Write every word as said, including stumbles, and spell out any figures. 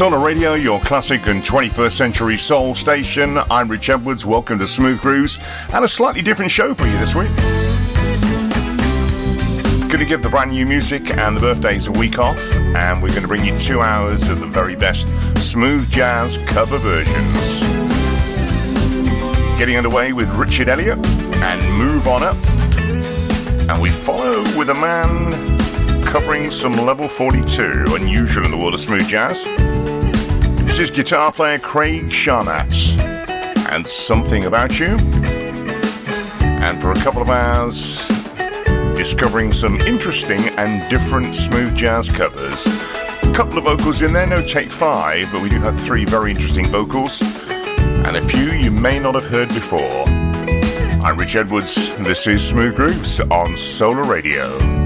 Solar Radio, your classic and twenty-first century soul station. I'm Rich Edwards. Welcome to Smooth Grooves and a slightly different show for you this week. Going to give the brand new music and the birthdays a week off, and we're going to bring you two hours of the very best smooth jazz cover versions. Getting underway with Richard Elliott and Move On Up, and we follow with a man covering some level forty-two, unusual in the world of smooth jazz. This is guitar player Craig Sharnatz and Something About You. And for a couple of hours, discovering some interesting and different smooth jazz covers. A couple of vocals in there, no take five, but we do have three very interesting vocals and a few you may not have heard before. I'm Rich Edwards, this is Smooth Grooves on Solar Radio.